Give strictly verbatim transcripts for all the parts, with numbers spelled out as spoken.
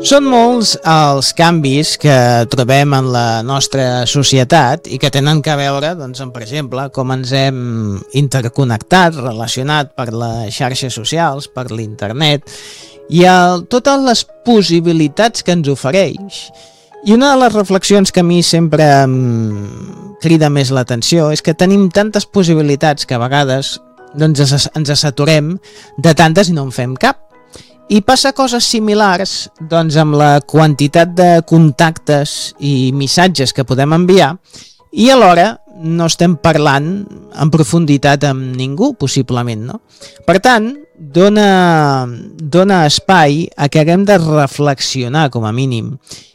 Són molts els canvis que trobem en la nostra societat i que tenen a veure, doncs, amb, per exemple, com ens hem interconnectat, relacionat per les xarxes socials, per l'internet i el, totes les possibilitats que ens ofereix. I una de les reflexions que a mi sempre em crida més l'atenció és que tenim tantes possibilitats que a vegades doncs, ens saturem de tantes i no en fem cap. I passa coses similars doncs, amb la quantitat de contactes i missatges que podem enviar i alhora no estem parlant en profunditat amb ningú, possiblement, no? Per tant, dona, dona espai a que haguem de reflexionar, com a mínim,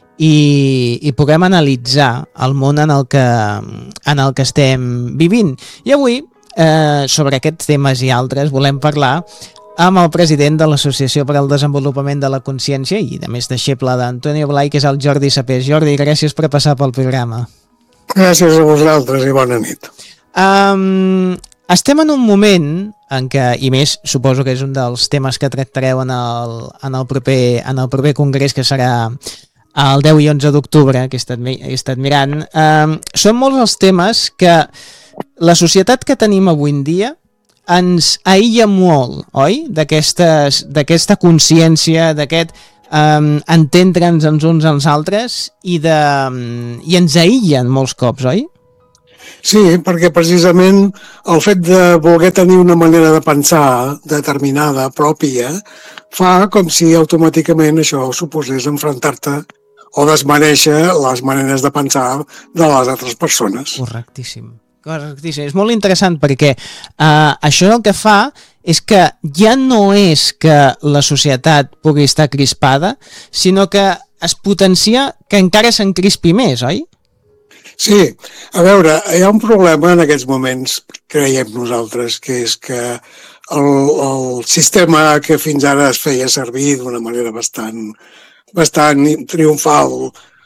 i, i puguem analitzar el món en el que, en el que estem vivint. I avui, eh, sobre aquests temes i altres, volem parlar amb el president de l'Associació per al Desenvolupament de la Consciència i, a més, deixeble d'Antonio Blay, que és el Jordi Sapés. Jordi, gràcies per passar pel programa. Gràcies a vosaltres i bona nit. Um, estem en un moment en què, i més, suposo que és un dels temes que tractareu en el, en el, proper, en el proper congrés, que serà el deu i onze d'octubre, que he estat, he estat mirant, um, són molts els temes que la societat que tenim avui en dia ens aïlla molt, oi? D'aquesta consciència, d'aquest um, entendre'ns els uns als altres i, de, um, i ens aïllen molts cops, oi? Sí, perquè precisament el fet de voler tenir una manera de pensar determinada, pròpia, fa com si automàticament això suposés enfrontar-te o desmereixer les maneres de pensar de les altres persones. Correctíssim. Correctíssim. És molt interessant perquè uh, això el que fa és que ja no és que la societat pugui estar crispada, sinó que es potencia que encara s'encrispi més, oi? Sí, a veure, hi ha un problema en aquests moments, creiem nosaltres, que és que el, el sistema que fins ara es feia servir d'una manera bastant, bastant triomfal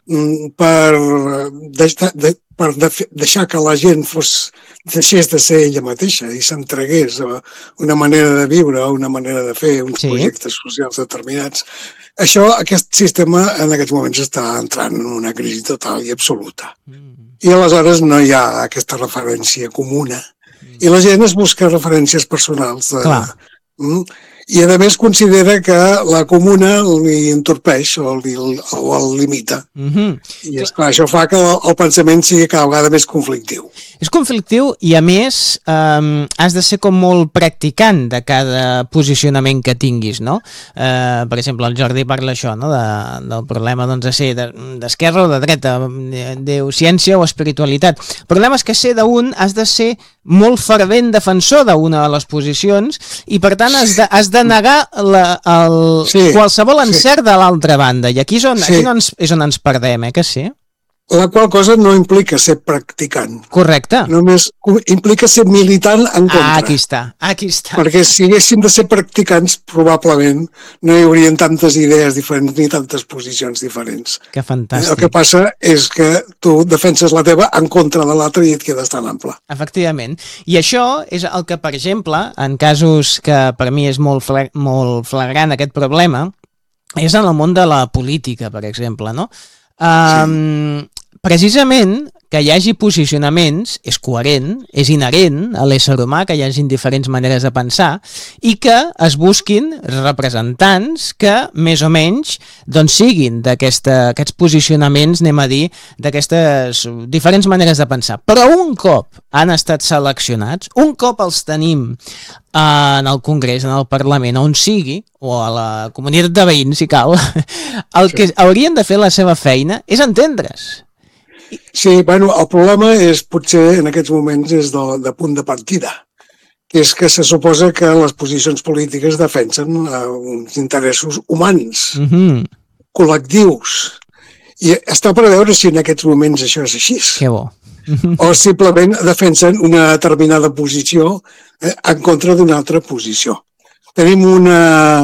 per deixar, de, per deixar que la gent fos, deixés de ser ella mateixa i s'entregués a una manera de viure, a una manera de fer uns sí. projectes socials determinats. Això, aquest sistema en aquests moments està entrant en una crisi total i absoluta. Mm. I aleshores no hi ha aquesta referència comuna. Mm. I la gent es busca referències personals. De, Clar. Mm, i a més considera que la comuna li entorpeix o, li, o el limita. Mm-hmm. I esclar, això fa que el, el pensament sigui cada vegada més conflictiu. És conflictiu i a més eh, has de ser com molt practicant de cada posicionament que tinguis, no? Eh, per exemple, el Jordi parla això, no? de, del problema doncs, de ser d'esquerra o de dreta, diu ciència o espiritualitat. El problema és que ser d'un has de ser molt fervent defensor d'una de les posicions i per tant has de, has de negar la, el, sí, qualsevol encert sí. de l'altra banda i aquí és on, sí. aquí no ens, és on ens perdem, eh, que sí? La qual cosa no implica ser practicant. Correcte. Només implica ser militant en contra. Ah, aquí està, aquí està. Perquè si haguéssim de ser practicants, probablement no hi haurien tantes idees diferents ni tantes posicions diferents. Que fantàstic. El que passa és que tu defenses la teva en contra de l'altre i et quedes tan ample. Efectivament. I això és el que, per exemple, en casos que per mi és molt, fla molt flagrant aquest problema, és en el món de la política, per exemple, no? Um, sí. Precisament que hi hagi posicionaments és coherent, és inherent a l'ésser humà que hi hagin diferents maneres de pensar i que es busquin representants que més o menys doncs siguin d'aquests posicionaments, anem a dir, d'aquestes diferents maneres de pensar. Però un cop han estat seleccionats, un cop els tenim en el Congrés, en el Parlament, on sigui, o a la comunitat de veïns, si cal, el que haurien de fer la seva feina és entendre's. Sí, bueno, el problema és, potser en aquests moments, és de, de punt de partida, que és que se suposa que les posicions polítiques defensen uh, uns interessos humans, mm-hmm. col·lectius, i està per veure si en aquests moments això és així. Que bo. O simplement defensen una determinada posició eh, en contra d'una altra posició. Tenim una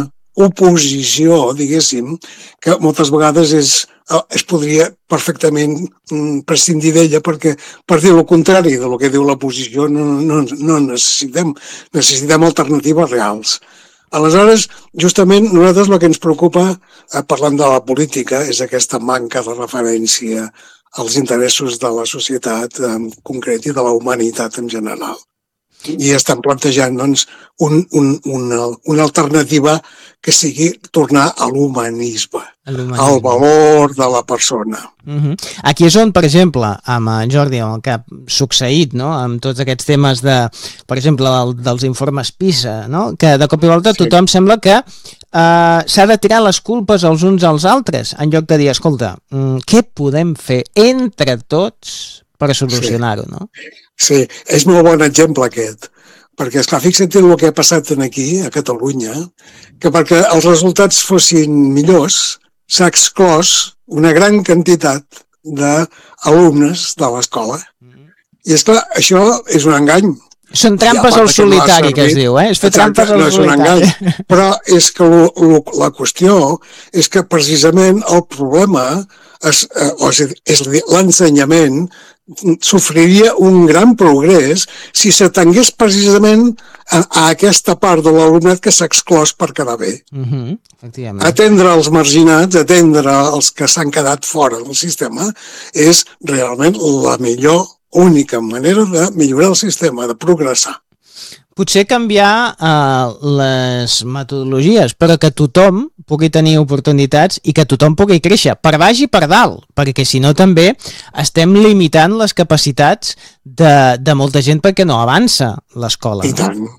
oposició, diguéssim, que moltes vegades és, es podria perfectament prescindir d'ella perquè, per dir el contrari del que diu l'oposició, no, no, no necessitem, necessitem alternatives reals. Aleshores, justament, nosaltres el que ens preocupa, eh, parlant de la política, és aquesta manca de referència als interessos de la societat en concret i de la humanitat en general. I estan plantejant doncs, un, un, una, una alternativa que sigui tornar a l'humanisme, al valor de la persona. Uh-huh. Aquí és on, per exemple, amb en Jordi, el que ha succeït, no? Amb tots aquests temes de, per exemple, el, dels informes PISA, no? Que de cop i volta tothom sí. sembla que uh, s'ha de tirar les culpes els uns als altres, en lloc de dir, escolta, mm, què podem fer entre tots per solucionar-ho, no? Sí, és molt bon exemple aquest, perquè, esclar, fixa't el que ha passat aquí, a Catalunya, que perquè els resultats fossin millors, s'ha exclòs una gran quantitat d'alumnes de l'escola. I, esclar, això és un engany. Són trampes al solitari, que es diu, eh? És fer trampes al solitari. Però és que lo, lo, la qüestió és que precisament el problema és, o sigui, és l'ensenyament sofriria un gran progrés si s'atengués precisament a, a aquesta part de l'alumnat que s'ha exclòs per quedar bé. Uh-huh, efectivament. Atendre els marginats, atendre els que s'han quedat fora del sistema, és realment la millor, única manera de millorar el sistema, de progressar. Potser canviar uh, les metodologies, però que tothom pugui tenir oportunitats i que tothom pugui créixer, per baix i per dalt, perquè si no també estem limitant les capacitats de, de molta gent perquè no avança l'escola. I tant.